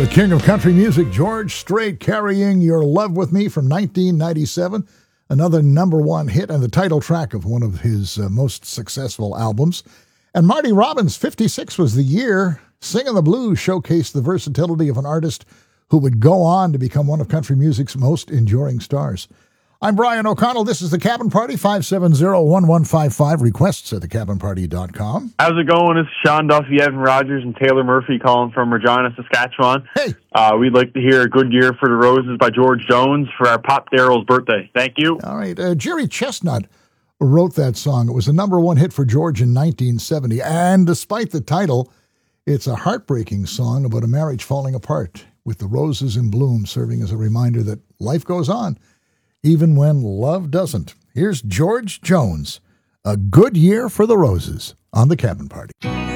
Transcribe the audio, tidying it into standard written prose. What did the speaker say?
The king of country music, George Strait, carrying Your Love With Me from 1997, another number one hit and the title track of one of his most successful albums. And Marty Robbins, 56 was the year. Singing the Blues showcased the versatility of an artist who would go on to become one of country music's most enduring stars. I'm Brian O'Connell. This is The Cabin Party, 570-1155. Requests at thecabinparty.com. How's it going? It's Sean Duffy, Evan Rogers, and Taylor Murphy calling from Regina, Saskatchewan. Hey. We'd like to hear A Good Year for the Roses by George Jones for our Pop Daryl's birthday. Thank you. All right. Jerry Chestnut wrote that song. It was a number one hit for George in 1970. And despite the title, it's a heartbreaking song about a marriage falling apart, with the roses in bloom serving as a reminder that life goes on, even when love doesn't. Here's George Jones, A Good Year for the Roses, on The Cabin Party.